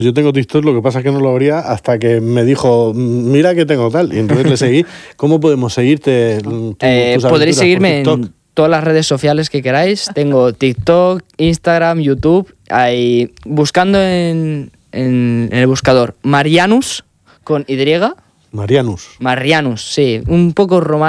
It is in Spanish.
Yo tengo TikTok, lo que pasa es que no lo abría hasta que me dijo, mira que tengo tal, y entonces le seguí. ¿Cómo podemos seguirte? Podréis seguirme en todas las redes sociales que queráis. Tengo TikTok, Instagram, YouTube. Ahí, buscando en el buscador Marianus con Y. Marianus. Marianus, sí. Un poco romano.